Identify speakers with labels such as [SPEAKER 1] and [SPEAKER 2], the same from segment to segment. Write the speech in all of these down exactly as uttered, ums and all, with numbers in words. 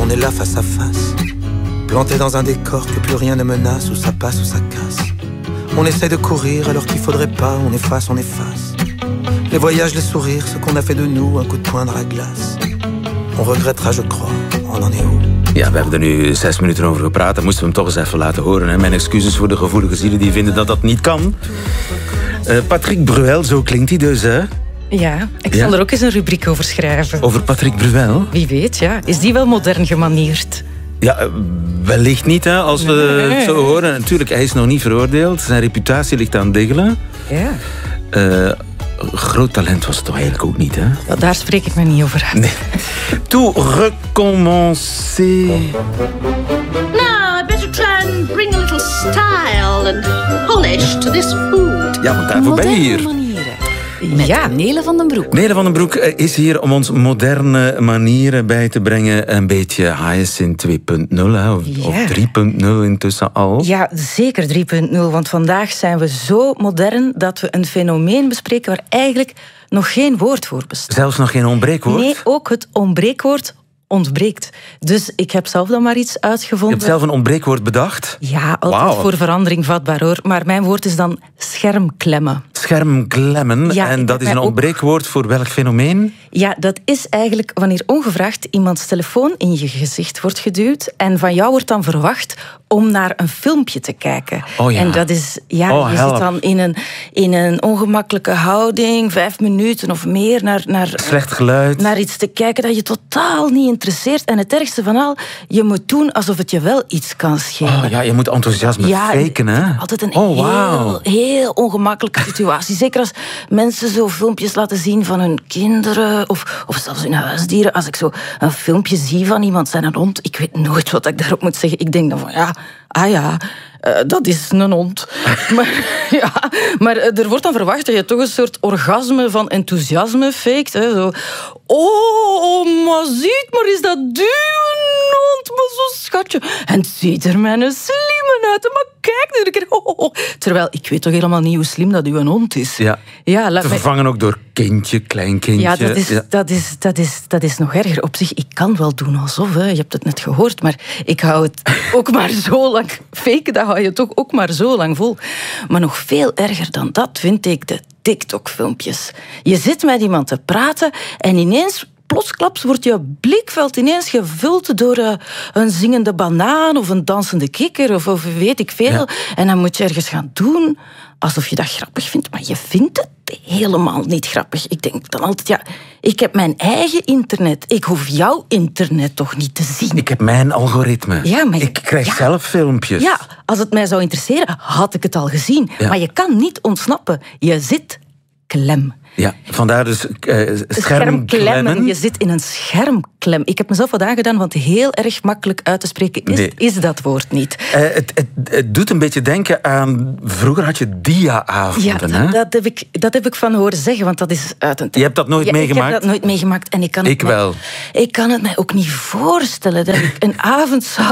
[SPEAKER 1] On est là face à face, planté dans un décor que plus rien ne menace, où ça passe ou ça casse. On essaie de courir alors qu'il faudrait pas, on efface, on efface. Les voyages, les sourires, ce qu'on a fait de nous, un coup de poing dans la glace. On regrettera, je crois, on en est où?
[SPEAKER 2] Ja, we hebben er nu zes minuten over gepraat. Dan moesten we hem toch eens even laten horen. Hè. Mijn excuses voor de gevoelige zielen die vinden dat dat niet kan. Uh, Patrick Bruel, zo klinkt hij dus, hè?
[SPEAKER 3] Ja, ik zal ja. er ook eens een rubriek over schrijven.
[SPEAKER 2] Over Patrick Bruel?
[SPEAKER 3] Wie weet, ja. Is die wel modern gemanierd?
[SPEAKER 2] Ja, wellicht niet, hè, als we nee. het zo horen. Natuurlijk, hij is nog niet veroordeeld. Zijn reputatie ligt aan diggelen.
[SPEAKER 3] Ja.
[SPEAKER 2] Uh, groot talent was het toch eigenlijk ook niet, hè?
[SPEAKER 3] Ja, daar spreek ik me niet over uit.
[SPEAKER 2] Nee. Tout recommencer.
[SPEAKER 4] Now, I better try and bring a little style and polish to this food.
[SPEAKER 2] Ja, want daarvoor ben je hier.
[SPEAKER 5] Met ja. Nele van den Broek.
[SPEAKER 2] Nele van den Broek is hier om ons moderne manieren bij te brengen. Een beetje Hyacinth twee punt nul, hè? Of, ja. of drie punt nul intussen al.
[SPEAKER 3] Ja, zeker drie punt nul. Want vandaag zijn we zo modern dat we een fenomeen bespreken waar eigenlijk nog geen woord voor bestaat.
[SPEAKER 2] Zelfs nog geen ontbreekwoord?
[SPEAKER 3] Nee, ook het ontbreekwoord ontbreekt. Dus ik heb zelf dan maar iets uitgevonden.
[SPEAKER 2] Je hebt zelf een ontbreekwoord bedacht?
[SPEAKER 3] Ja, altijd wow. voor verandering vatbaar hoor. Maar mijn woord is dan schermklemmen.
[SPEAKER 2] Schermklemmen? Ja, en dat is een ontbreekwoord ook... voor welk fenomeen?
[SPEAKER 3] Ja, dat is eigenlijk wanneer ongevraagd iemands telefoon in je gezicht wordt geduwd en van jou wordt dan verwacht om naar een filmpje te kijken.
[SPEAKER 2] Oh ja.
[SPEAKER 3] En dat is, ja,
[SPEAKER 2] oh,
[SPEAKER 3] je
[SPEAKER 2] help.
[SPEAKER 3] zit dan in een, in een ongemakkelijke houding, vijf minuten of meer, naar, naar,
[SPEAKER 2] slecht geluid.
[SPEAKER 3] Naar iets te kijken dat je totaal niet interesseert. En het ergste van al, je moet doen alsof het je wel iets kan schelen.
[SPEAKER 2] Oh ja, je moet enthousiasme
[SPEAKER 3] ja,
[SPEAKER 2] faken, hè?
[SPEAKER 3] Altijd een
[SPEAKER 2] oh,
[SPEAKER 3] heel,
[SPEAKER 2] wow.
[SPEAKER 3] heel ongemakkelijke situatie. Zeker als mensen zo filmpjes laten zien van hun kinderen of, of zelfs hun huisdieren. Als ik zo een filmpje zie van iemand zijn een hond, ik weet nooit wat ik daarop moet zeggen. Ik denk dan van, ja, ah ja, uh, dat is een hond. maar ja, maar uh, er wordt dan verwacht dat je toch een soort orgasme van enthousiasme faked. Hè, zo. Oh, maar ziet, maar is dat duwen hond, maar zo schatje. En het ziet er mijn slimme uit. Maar kijk nu een keer. Oh, oh, oh. Terwijl, ik weet toch helemaal niet hoe slim dat uw hond is.
[SPEAKER 2] Ja,
[SPEAKER 3] ja laat
[SPEAKER 2] te
[SPEAKER 3] mij...
[SPEAKER 2] vervangen ook door kindje, kleinkindje.
[SPEAKER 3] Ja, dat is, ja. Dat, is, dat, is, dat is nog erger. Op zich, ik kan wel doen alsof, hè. Je hebt het net gehoord, maar ik hou het ook maar zo lang. Faken, dat hou je toch ook maar zo lang vol. Maar nog veel erger dan dat vind ik de TikTok-filmpjes. Je zit met iemand te praten en ineens, plotsklaps, wordt je blikveld ineens gevuld door uh, een zingende banaan of een dansende kikker of, of weet ik veel. Ja. En dan moet je ergens gaan doen alsof je dat grappig vindt, maar je vindt het helemaal niet grappig. Ik denk dan altijd, ja, ik heb mijn eigen internet. Ik hoef jouw internet toch niet te zien.
[SPEAKER 2] Ik heb mijn algoritme.
[SPEAKER 3] Ja, maar je,
[SPEAKER 2] ik krijg
[SPEAKER 3] ja,
[SPEAKER 2] zelf filmpjes.
[SPEAKER 3] Ja, als het mij zou interesseren, had ik het al gezien. Ja. Maar je kan niet ontsnappen. Je zit klem.
[SPEAKER 2] Ja, vandaar dus uh, schermklemmen.
[SPEAKER 3] Je zit in een schermklem. Ik heb mezelf wat aangedaan, want heel erg makkelijk uit te spreken is, nee. is dat woord niet.
[SPEAKER 2] Uh, het, het, het doet een beetje denken aan... Vroeger had je dia-avonden,
[SPEAKER 3] ja, dat,
[SPEAKER 2] hè?
[SPEAKER 3] Dat heb, ik, dat heb ik van horen zeggen, want dat is uit een...
[SPEAKER 2] Je hebt dat nooit
[SPEAKER 3] ja,
[SPEAKER 2] meegemaakt?
[SPEAKER 3] Ik heb dat nooit meegemaakt. En ik kan
[SPEAKER 2] ik
[SPEAKER 3] het
[SPEAKER 2] wel.
[SPEAKER 3] Mij, ik kan het mij ook niet voorstellen dat ik een avond zou...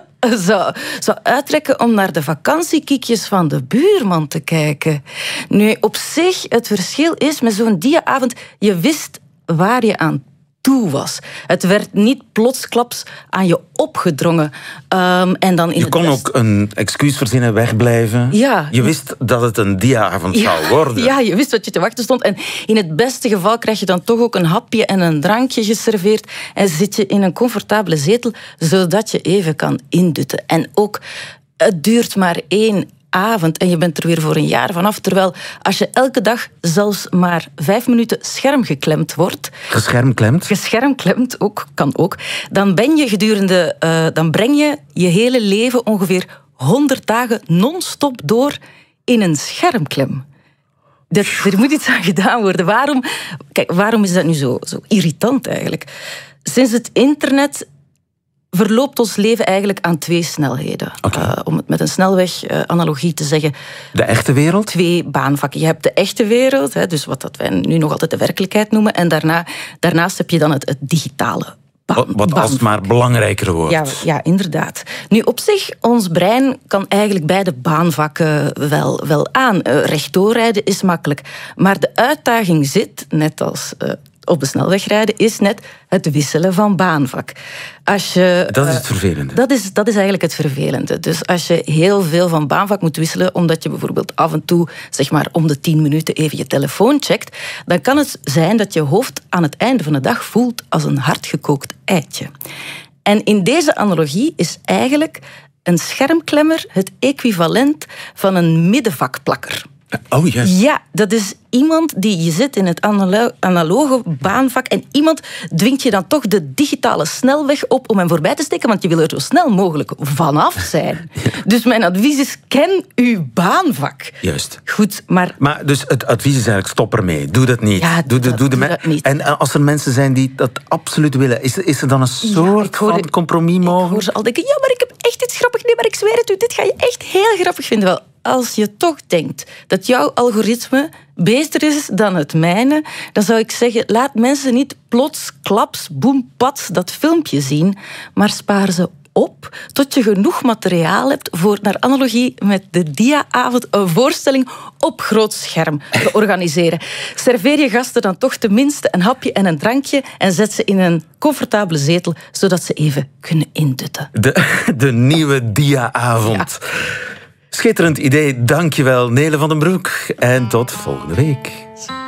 [SPEAKER 3] Zou, zou uittrekken om naar de vakantiekiekjes van de buurman te kijken. Nu, op zich, het verschil is met zo'n dia-avond, je wist waar je aan toe was. Het werd niet plotsklaps aan je opgedrongen. Um, en dan in
[SPEAKER 2] je kon
[SPEAKER 3] best...
[SPEAKER 2] ook een excuus verzinnen, wegblijven.
[SPEAKER 3] Ja.
[SPEAKER 2] Je wist dat het een dia-avond ja, zou worden.
[SPEAKER 3] Ja, je wist wat je te wachten stond. En in het beste geval krijg je dan toch ook een hapje en een drankje geserveerd en zit je in een comfortabele zetel, zodat je even kan indutten. En ook, het duurt maar één avond en je bent er weer voor een jaar vanaf. Terwijl als je elke dag zelfs maar vijf minuten schermgeklemd wordt...
[SPEAKER 2] Geschermklemd?
[SPEAKER 3] Geschermklemd, ook, kan ook. Dan ben je gedurende... Uh, dan breng je je hele leven ongeveer honderd dagen non-stop door in een schermklem. Dat, er moet iets aan gedaan worden. Waarom, kijk, waarom is dat nu zo, zo irritant eigenlijk? Sinds het internet verloopt ons leven eigenlijk aan twee snelheden.
[SPEAKER 2] Okay.
[SPEAKER 3] Uh, om het met een snelweg-analogie uh, te zeggen.
[SPEAKER 2] De echte wereld?
[SPEAKER 3] Twee baanvakken. Je hebt de echte wereld, hè, dus wat dat wij nu nog altijd de werkelijkheid noemen. En daarna, daarnaast heb je dan het, het digitale. Baan,
[SPEAKER 2] wat alsmaar belangrijker wordt.
[SPEAKER 3] Ja, ja, inderdaad. Nu, op zich, ons brein kan eigenlijk beide baanvakken wel, wel aan. Uh, rechtdoorrijden is makkelijk. Maar de uitdaging zit, net als... Uh, op de snelweg rijden is net het wisselen van baanvak. Als je,
[SPEAKER 2] dat is het vervelende.
[SPEAKER 3] Uh, dat, is, dat is eigenlijk het vervelende. Dus als je heel veel van baanvak moet wisselen, omdat je bijvoorbeeld af en toe, zeg maar om de tien minuten even je telefoon checkt, dan kan het zijn dat je hoofd aan het einde van de dag voelt als een hardgekookt eitje. En in deze analogie is eigenlijk een schermklemmer het equivalent van een middenvakplakker.
[SPEAKER 2] Oh, yes.
[SPEAKER 3] Ja, dat is iemand die je zit in het analo- analoge baanvak en iemand dwingt je dan toch de digitale snelweg op om hem voorbij te steken, want je wil er zo snel mogelijk vanaf zijn. Ja. Dus mijn advies is, ken uw baanvak.
[SPEAKER 2] Juist.
[SPEAKER 3] Goed, maar...
[SPEAKER 2] Maar dus het advies is eigenlijk, stop ermee. Doe dat niet.
[SPEAKER 3] Ja,
[SPEAKER 2] doe,
[SPEAKER 3] doe, dat,
[SPEAKER 2] doe, de
[SPEAKER 3] doe
[SPEAKER 2] me-
[SPEAKER 3] dat niet.
[SPEAKER 2] En als er mensen zijn die dat absoluut willen, is, is er dan een soort
[SPEAKER 3] ja, hoor,
[SPEAKER 2] van compromis mogelijk?
[SPEAKER 3] Ik hoor ze al denken, ja, maar ik heb echt iets grappigs. Nee, maar ik zweer het u, dit ga je echt heel grappig vinden. Wel, als je toch denkt dat jouw algoritme beter is dan het mijne, dan zou ik zeggen, laat mensen niet plots, klaps, boem, pats dat filmpje zien, maar spaar ze op tot je genoeg materiaal hebt voor, naar analogie met de dia-avond, een voorstelling op groot scherm te organiseren. Serveer je gasten dan toch tenminste een hapje en een drankje en zet ze in een comfortabele zetel, zodat ze even kunnen indutten.
[SPEAKER 2] De, de nieuwe dia-avond. Ja. Schitterend idee, dankjewel Nele van den Broek. En tot volgende week.